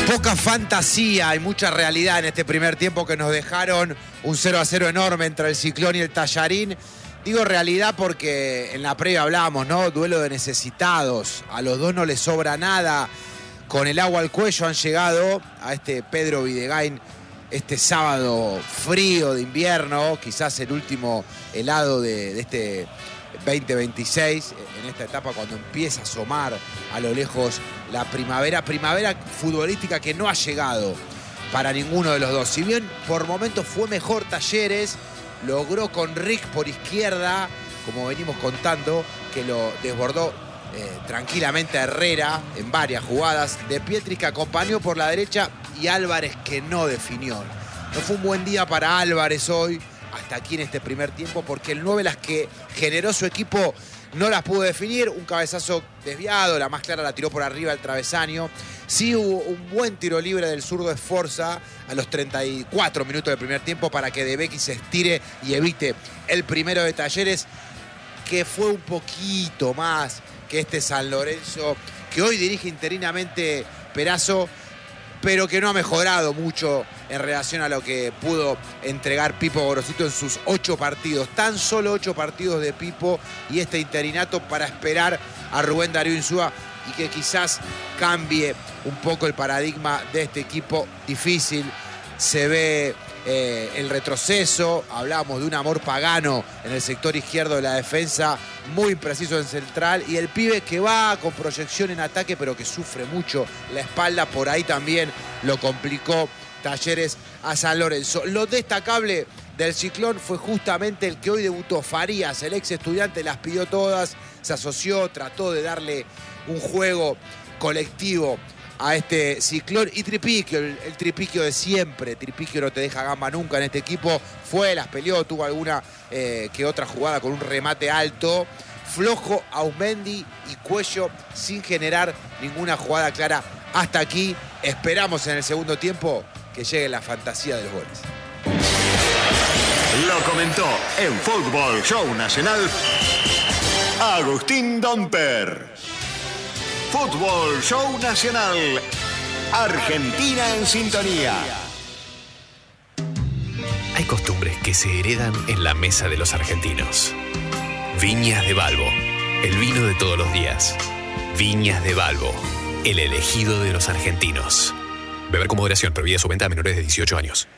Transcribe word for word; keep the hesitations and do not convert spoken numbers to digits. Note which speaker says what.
Speaker 1: Poca fantasía y mucha realidad en este primer tiempo que nos dejaron un cero a cero enorme entre el Ciclón y el Tallarín. Digo realidad porque en la previa hablábamos, ¿no? Duelo de necesitados. A los dos no les sobra nada. Con el agua al cuello han llegado a este Pedro Videgain este sábado frío de invierno, quizás el último helado de, de este veinte veintiséis, en esta etapa cuando empieza a asomar a lo lejos la primavera, primavera futbolística que no ha llegado para ninguno de los dos. Si bien por momentos fue mejor Talleres, logró con Rick por izquierda, como venimos contando, que lo desbordó eh, tranquilamente a Herrera en varias jugadas. De Pietri que acompañó por la derecha y Álvarez que no definió. No fue un buen día para Álvarez hoy, hasta aquí en este primer tiempo, porque el nueve las que generó su equipo no las pudo definir. Un cabezazo desviado, la más clara la tiró por arriba al travesaño. Sí hubo un buen tiro libre del zurdo Esforza a los treinta y cuatro minutos del primer tiempo para que De Becchi se estire y evite el primero de Talleres, que fue un poquito más que este San Lorenzo, que hoy dirige interinamente Perazo, pero que no ha mejorado mucho en relación a lo que pudo entregar Pipo Gorosito en sus ocho partidos. Tan solo ocho partidos de Pipo y este interinato para esperar a Rubén Darío Insúa y que quizás cambie un poco el paradigma de este equipo difícil. Se ve eh, el retroceso, hablábamos de un amor pagano en el sector izquierdo de la defensa, muy impreciso en central, y el pibe que va con proyección en ataque pero que sufre mucho la espalda, por ahí también lo complicó Talleres a San Lorenzo. Lo destacable del Ciclón fue justamente el que hoy debutó Farías, el ex estudiante, las pidió todas, se asoció, trató de darle un juego colectivo a este Ciclón, y Tripiquio, el, el Tripiquio de siempre. Tripiquio no te deja gamba nunca en este equipo, fue, las peleó, tuvo alguna eh, que otra jugada con un remate alto, flojo Aumendi y Cuello sin generar ninguna jugada clara hasta aquí. Esperamos en el segundo tiempo que llegue la fantasía de los goles.
Speaker 2: Lo comentó en Fútbol Show Nacional Agustín Domper. Fútbol Show Nacional, Argentina en sintonía.
Speaker 3: Hay costumbres que se heredan en la mesa de los argentinos. Viñas de Balbo, el vino de todos los días. Viñas de Balbo, el elegido de los argentinos. Beber con moderación, prohibida su venta a menores de dieciocho años.